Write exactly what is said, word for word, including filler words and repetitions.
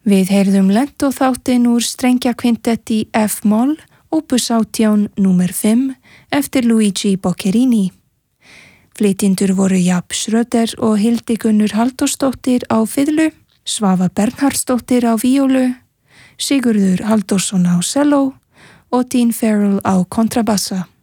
Við heyrðum Lento þáttinn úr strengjakvintetti F-moll, opus átján númer fimm, eftir Luigi Boccherini. Flytjendur voru Jaap Schröder og Hildigunnur Halldórsdóttir á fiðlu, Svava Bernhardsdóttir á víólu, Sigurður Halldórsson á selló og Dean Farrell á kontrabassa.